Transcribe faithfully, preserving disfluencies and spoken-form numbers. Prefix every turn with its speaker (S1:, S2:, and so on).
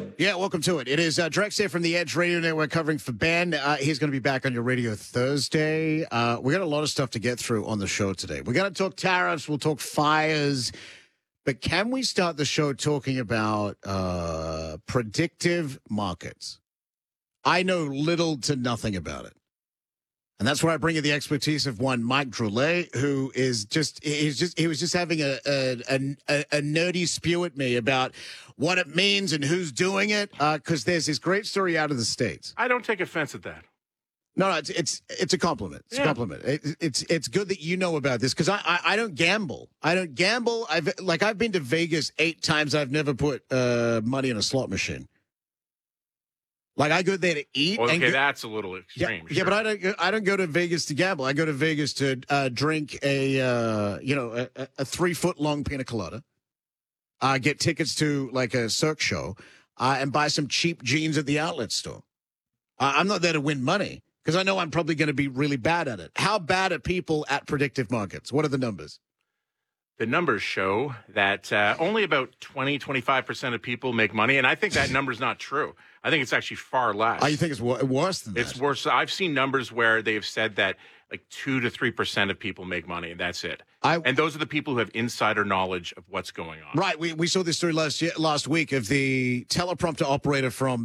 S1: Yeah, welcome to it. It is uh, Drex here from the Edge Radio Network covering for Ben. Uh, he's going to be back on your radio Thursday. Uh, we got a lot of stuff to get through on the show today. We're going to talk tariffs. We'll talk fires. But can we start the show talking about uh, predictive markets? I know little to nothing about it. And that's where I bring you the expertise of one Mike Drolet, who is just, he's just, he was just having a, a, a, a nerdy spew at me about what it means and who's doing it. Uh, cause there's this great story out of the States.
S2: I don't take offense at that.
S1: No, no, it's, it's, it's a compliment. It's
S2: Yeah.
S1: a compliment. It, it's, it's good that you know about this. Cause I, I, I don't gamble. I don't gamble. I've like, I've been to Vegas eight times. I've never put, uh, money in a slot machine. Like I go there to eat.
S2: Well,
S1: and
S2: okay,
S1: go-
S2: that's a little extreme.
S1: Yeah,
S2: sure.
S1: yeah, but I don't. go- I don't go to Vegas to gamble. I go to Vegas to uh, drink a, uh, you know, a, a- a three foot long pina colada. Uh, get tickets to like a Cirque show, uh, and buy some cheap jeans at the outlet store. Uh, I'm not there to win money because I know I'm probably going to be really bad at it. How bad are people at predictive markets? What are the numbers?
S2: The numbers show that uh, only about twenty, twenty-five percent of people make money. And I think that number's not true. I think it's actually far less.
S1: Oh, you think it's wo- worse than that?
S2: It's worse. I've seen numbers where they've said that like two to three percent of people make money, and that's it.
S1: I-
S2: and those are the people who have insider knowledge of what's going on.
S1: Right. We we saw this story last year, last week of the teleprompter operator from